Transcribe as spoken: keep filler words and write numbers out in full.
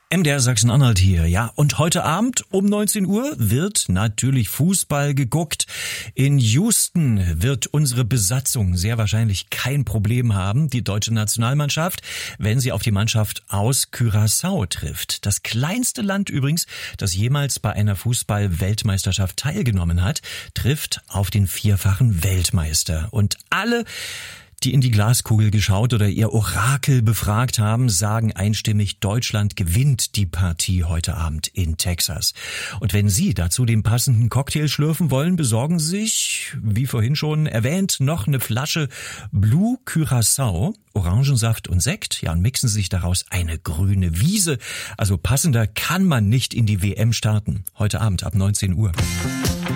M D R Sachsen-Anhalt hier, ja. Und heute Abend um neunzehn Uhr wird natürlich Fußball geguckt. In Houston wird unsere Besatzung sehr wahrscheinlich kein Problem haben, die deutsche Nationalmannschaft, wenn sie auf die Mannschaft aus Curaçao trifft. Das kleinste Land übrigens, das jemals bei einer Fußball-Weltmeisterschaft teilgenommen hat, trifft auf den vierfachen Weltmeister. Und alle, die in die Glaskugel geschaut oder ihr Orakel befragt haben, sagen einstimmig, Deutschland gewinnt die Partie heute Abend in Texas. Und wenn Sie dazu den passenden Cocktail schlürfen wollen, besorgen Sie sich, wie vorhin schon erwähnt, noch eine Flasche Blue Curaçao, Orangensaft und Sekt, ja, und mixen sich daraus eine grüne Wiese. Also passender kann man nicht in die W M starten. Heute Abend ab neunzehn Uhr.